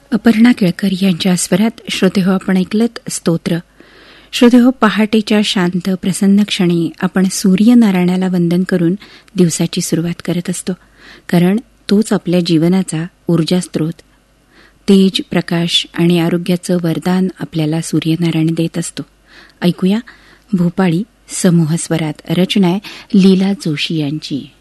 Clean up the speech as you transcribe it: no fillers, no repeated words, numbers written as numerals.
अपर्णा केळकर यांच्या स्वरात श्रोतेहो आपण ऐकलत स्तोत्र. श्रोतेहो, पहाटेच्या शांत प्रसन्न क्षणी आपण सूर्यनारायणाला वंदन करून दिवसाची सुरुवात करत असतो, कारण तोच आपल्या जीवनाचा ऊर्जास्त्रोत, तेज, प्रकाश आणि आरोग्याचं वरदान आपल्याला सूर्यनारायण देत असतो. ऐकूया भूपाळी समूह स्वरात, रचना लीला जोशी यांची.